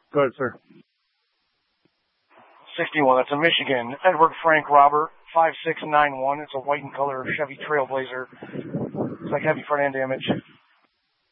Go ahead, sir. 61. That's a Michigan Edward Frank Robert 5691. It's a white in color Chevy Trailblazer. It's like heavy front end damage.